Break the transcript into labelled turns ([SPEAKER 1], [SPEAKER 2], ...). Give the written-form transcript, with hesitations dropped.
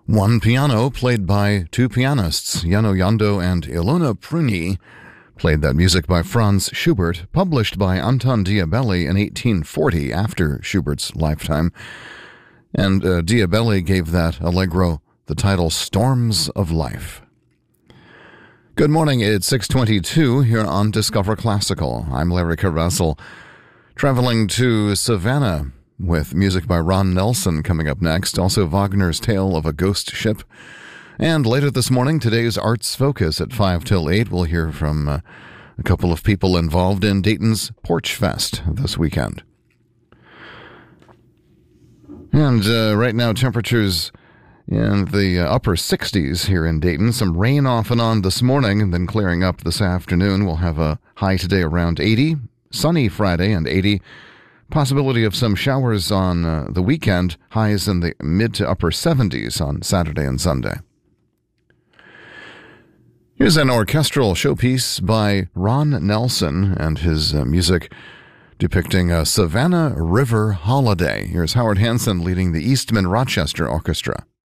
[SPEAKER 1] One piano played by two pianists, Jano Jando and Ilona Pruni, played that music by Franz Schubert, published by Anton Diabelli in 1840 after Schubert's lifetime. And Diabelli gave that allegro the title Storms of Life. Good morning, it's 6:22 here on Discover Classical. I'm Larry Carvessel, traveling to Savannah with music by Ron Nelson coming up next. Also Wagner's Tale of a Ghost Ship. And later this morning, today's Arts Focus at 5 till 8. We'll hear from a couple of people involved in Dayton's Porch Fest this weekend. And right now, temperatures in the upper 60s here in Dayton. Some rain off and on this morning and then clearing up this afternoon. We'll have a high today around 80. Sunny Friday and 80. Possibility of some showers on the weekend. Highs in the mid to upper 70s on Saturday and Sunday. Here's an orchestral showpiece by Ron Nelson and his music depicting a Savannah River holiday. Here's Howard Hansen leading the Eastman Rochester Orchestra.